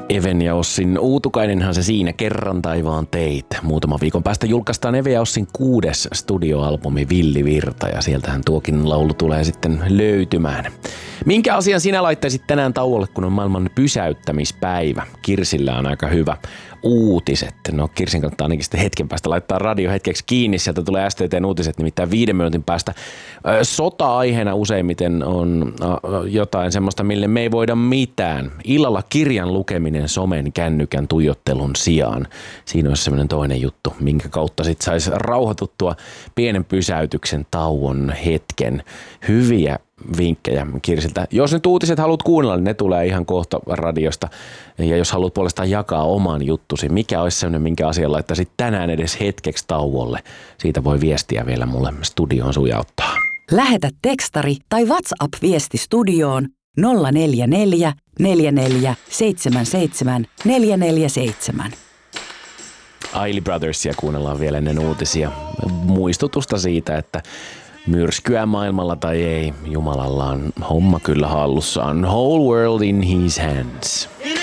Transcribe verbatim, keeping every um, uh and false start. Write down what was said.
Even ja Ossin Uutukainenhan se siinä kerran taivaan teit. Muutama viikon päästä julkaistaan Even ja Ossin kuudes studioalbumi Villi Virta ja sieltähän tuokin laulu tulee sitten löytymään. Minkä asian sinä laittaisit tänään tauolle, kun on maailman pysäyttämispäivä? Kirsillä on aika hyvä uutiset. No Kirsin kannattaa ainakin sitten hetken päästä laittaa radio hetkeksi kiinni. Sieltä tulee S T T:n uutiset, nimittäin viiden minuutin päästä. Sota-aiheena useimmiten on jotain semmoista, mille me ei voida mitään. Illalla kirjan lukeminen somen kännykän tuijottelun sijaan. Siinä olisi semmoinen toinen juttu, minkä kautta sitten saisi rauhoituttua pienen pysäytyksen tauon hetken. Hyviä vinkkejä Kirsiltä. Jos nyt uutiset haluat kuunnella, niin ne tulee ihan kohta radiosta. Ja jos haluat puolestaan jakaa oman juttusi, mikä olisi sellainen, minkä asian laittaisit tänään edes hetkeksi tauolle. Siitä voi viestiä vielä mulle studioon sujauttaa. Lähetä tekstari tai WhatsApp-viesti studioon nolla neljä neljä, neljä neljä, seitsemän seitsemän, neljä neljä seitsemän. Ailey Brothersia kuunnellaan vielä ennen uutisia. Muistutusta siitä, että myrskyä maailmalla tai ei, Jumalalla on homma kyllä hallussaan. Whole world in his hands.